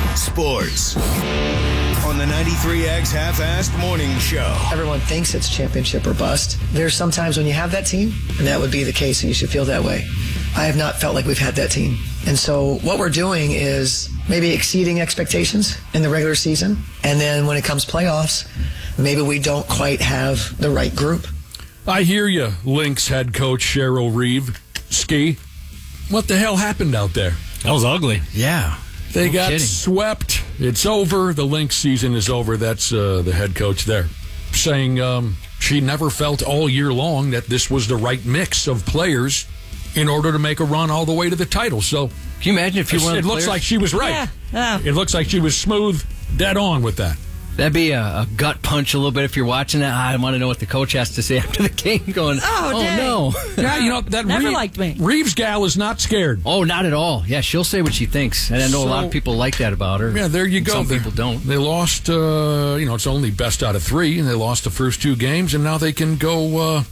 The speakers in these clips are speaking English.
Sports on the 93X Half-Assed Morning Show. Everyone thinks it's championship or bust. There's some times when you have that team, and that would be the case, and you should feel that way. I have not felt like we've had that team. And so what we're doing is maybe exceeding expectations in the regular season, and then when it comes playoffs, maybe we don't quite have the right group. I hear you, Lynx head coach Cheryl Reeve. Ski, what the hell happened out there? That was ugly. Yeah. They got swept. It's over. The Lynx season is over. That's the head coach there saying she never felt all year long that this was the right mix of players in order to make a run all the way to the title. So can you imagine if you won? It looks like she was right. Yeah. It looks like she was smooth, dead on with that. That'd be a gut punch a little bit if you're watching that. I want to know what the coach has to say after the game. Going, dang. No. Yeah, you know that Never liked me. Reeves gal is not scared. Oh, not at all. Yeah, she'll say what she thinks, and I know a lot of people like that about her. Yeah, there you go. Some people don't. They lost. It's only best out of 3, and they lost the first 2 games, and now they can go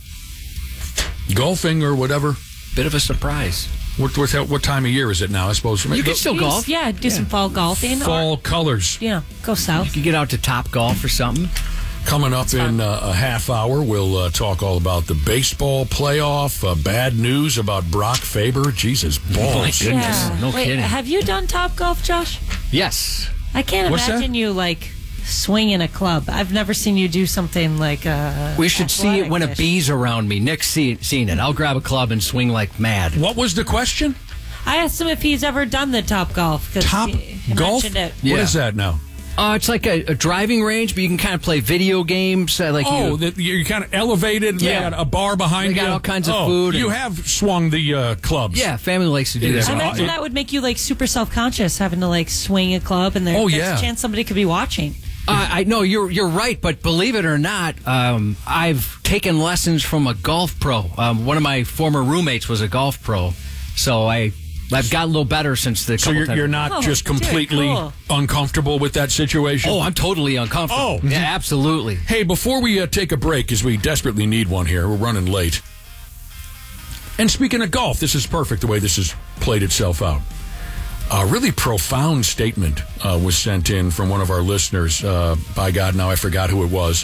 golfing or whatever. Bit of a surprise. What time of year is it now? I suppose you can still golf. Yeah, do some fall golfing. Fall colors. Yeah, go south. You can get out to Top Golf or something. Coming up in a half hour, we'll talk all about the baseball playoff. Bad news about Brock Faber. Jesus balls. Oh, my goodness. Yeah. No kidding. Have you done Top Golf, Josh? Yes. I can't What's imagine that? you swinging a club. I've never seen you do something like we should see it when a athletic-ish. bee's around me. Nick's seen it. I'll grab a club and swing like mad. What was the question? I asked him if he's ever done the Top Golf. Top he golf? mentioned it. What is that now? It's like a driving range, but you can kind of play video games. You're kind of elevated. Yeah. They got a bar behind you. They got all kinds of food. You have swung the clubs. Yeah, family likes to do that. I imagine that would make you super self-conscious having to swing a club, and there's a chance somebody could be watching. I know you're right, but believe it or not, I've taken lessons from a golf pro. One of my former roommates was a golf pro, so I've got a little better since the. So you're not just completely uncomfortable with that situation? Oh, I'm totally uncomfortable. Oh, yeah, absolutely. Hey, before we take a break, because we desperately need one here, we're running late. And speaking of golf, this is perfect the way this has played itself out. A really profound statement was sent in from one of our listeners. By God, now I forgot who it was.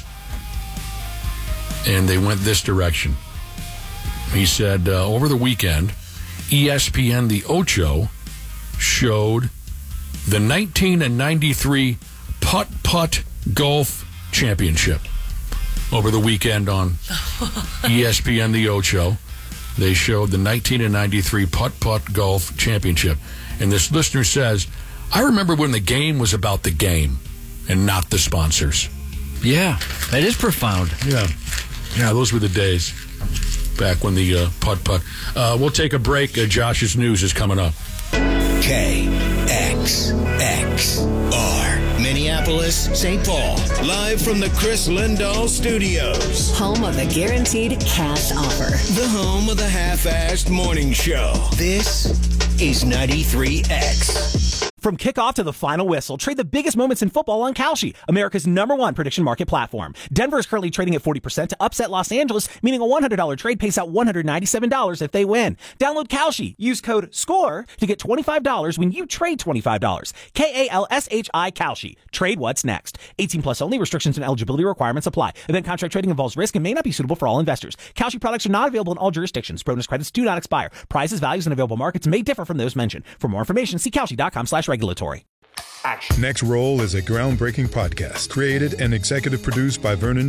And they went this direction. He said, over the weekend, ESPN The Ocho showed the 1993 Putt-Putt Golf Championship. Over the weekend on ESPN The Ocho, they showed the 1993 Putt-Putt Golf Championship. And this listener says, I remember when the game was about the game and not the sponsors. Yeah, that is profound. Yeah, those were the days back when the putt-putt. We'll take a break. Josh's news is coming up. KXXR, Minneapolis, St. Paul. Live from the Chris Lindahl Studios. Home of the guaranteed cash offer. The home of the Half-Assed Morning Show. This is 93X. From kickoff to the final whistle, trade the biggest moments in football on Kalshi, America's #1 prediction market platform. Denver is currently trading at 40% to upset Los Angeles, meaning a $100 trade pays out $197 if they win. Download Kalshi. Use code SCORE to get $25 when you trade $25. KALSHI Kalshi. Trade what's next. 18 plus only. Restrictions and eligibility requirements apply. Event contract trading involves risk and may not be suitable for all investors. Kalshi products are not available in all jurisdictions. Bonus credits do not expire. Prices, values, and available markets may differ from those mentioned. For more information, see Kalshi.com/regulatory. Next Roll is a groundbreaking podcast created and executive produced by Vernon